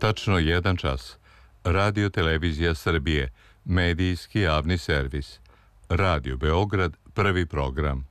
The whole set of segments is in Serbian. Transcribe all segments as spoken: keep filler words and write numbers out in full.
Tačno jedan čas. Radio Televizija Srbije, medijski javni servis. Radio Beograd, prvi program.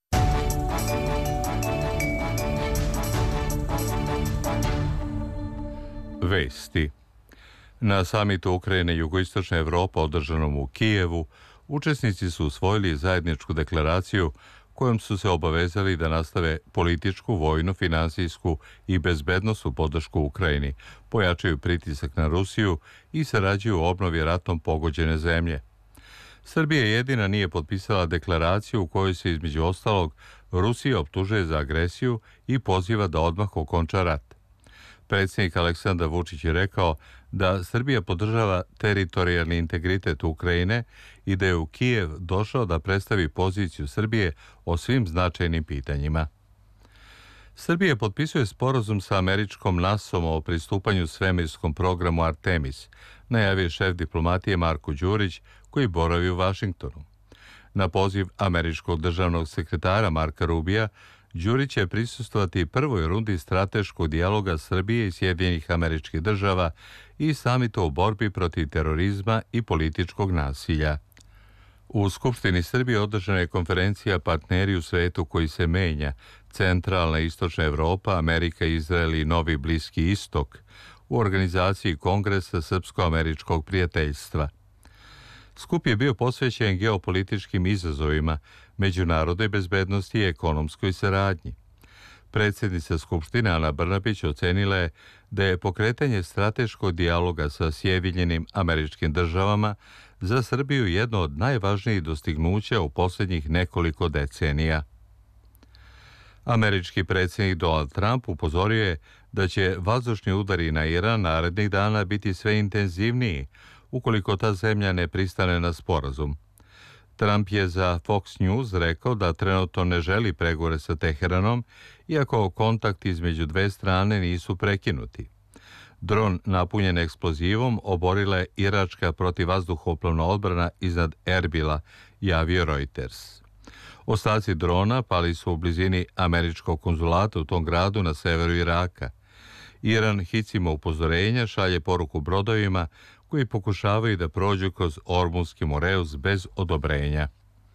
Vesti. Na samitu Ukrajine i Jugoistočna Evropa održanom u Kijevu, učesnici su usvojili zajedničku deklaraciju kojom su se obavezali da nastave političku, vojnu, finansijsku i bezbednosnu podršku Ukrajini, pojačaju pritisak na Rusiju i sarađuju u obnovi ratom pogođene zemlje. Srbija jedina nije potpisala deklaraciju u kojoj se između ostalog Rusija optužuje za agresiju i poziva da odmah okonča rat. Predsjednik Aleksandar Vučić je rekao da Srbija podržava teritorijalni integritet Ukrajine i da je u Kijev došao da predstavi poziciju Srbije o svim značajnim pitanjima. Srbija potpisuje sporazum sa američkom nasom o pristupanju svemirskom programu Artemis, najavio šef diplomatije Marko Đurić, koji boravi u Vašingtonu. Na poziv američkog državnog sekretara Marka Rubija, Đurić će prisustvovati prvoj rundi strateškog dijaloga Srbije i Sjedinjenih Američkih Država i samita o borbi protiv terorizma i političkog nasilja. U Skupštini Srbije održana je konferencija Partneri u svetu koji se menja, Centralna i Istočna Evropa, Amerika, Izrael i Novi Bliski Istok, u organizaciji Kongresa Srpsko-američkog prijateljstva. Skup je bio posvećen geopolitičkim izazovima, međunarodnoj bezbednosti i ekonomskoj saradnji. Predsjednica Skupštine Ana Brnabić ocenila je da je pokretanje strateškog dijaloga sa Sjedinjenim Američkim Državama za Srbiju jedno od najvažnijih dostignuća u posljednjih nekoliko decenija. Američki predsjednik Donald Trump upozorio je da će vazdušni udari na Iran narednih dana biti sve intenzivniji ukoliko ta zemlja ne pristane na sporazum. Trump je za Fox News rekao da trenutno ne želi pregovore sa Teheranom, iako kontakti između dve strane nisu prekinuti. Dron napunjen eksplozivom oborila je iračka protivvazduhoplovna odbrana iznad Erbila, javio Reuters. Ostaci drona pali su u blizini američkog konzulata u tom gradu na severu Iraka. Iran hicima upozorenja šalje poruku brodovima koji pokušavaju da prođu kroz Ormunski Moreus bez odobrenja.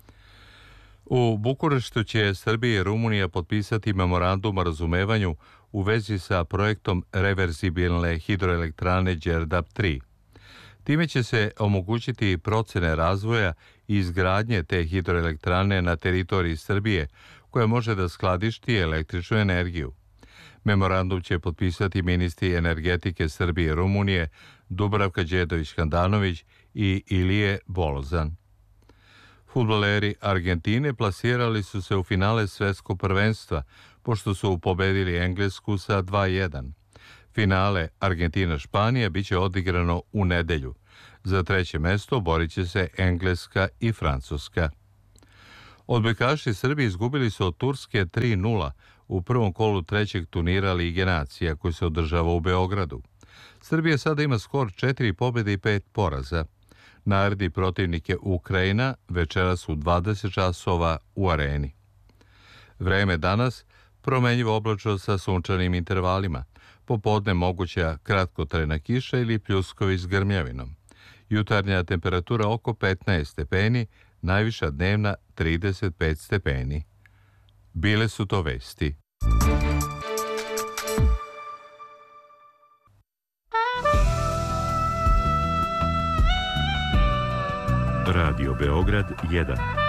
U Bukureštu će Srbija i Rumunija potpisati memorandum o razumevanju u vezi sa projektom reverzibilne hidroelektrane Đerdap tri. Time će se omogućiti procene razvoja i izgradnje te hidroelektrane na teritoriji Srbije, koja može da skladišti električnu energiju. Memorandum će potpisati ministri energetike Srbije i Rumunije Dubravka Đedović-Handanović i Ilije Bolozan. Fudbaleri Argentine plasirali su se u finale svetskog prvenstva, pošto su pobedili Englesku sa dva jedan. Finale Argentina-Španija biće odigrano u nedelju. Za treće mesto borit će se Engleska i Francuska. Odbojkaši Srbije izgubili su od Turske tri nula u prvom kolu trećeg turnira Lige nacija koji se održava u Beogradu. Srbija sada ima skor četiri pobjede i pet poraza. Naredni protivnik je Ukrajina, večeras u dvadeset časova u Areni. Vreme danas promenjivo oblačno sa sunčanim intervalima. Popodne moguća kratkotrajna kiša ili pljuskovi s grmljavinom. Jutarnja temperatura oko petnaest stepeni, najviša dnevna trideset pet stepeni. Bile su to vesti. Radio Beograd jedan.